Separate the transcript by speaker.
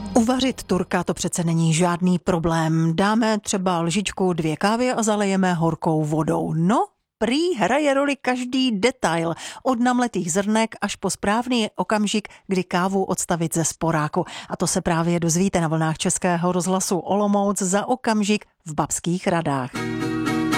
Speaker 1: Uvařit Turka to přece není žádný problém. Dáme třeba lžičku 2 kávy a zalejeme horkou vodou. No, prý hraje roli každý detail, od namletých zrnek až po správný okamžik, kdy kávu odstavit ze sporáku. A to se právě dozvíte na vlnách Českého rozhlasu Olomouc za okamžik v Babských Radách.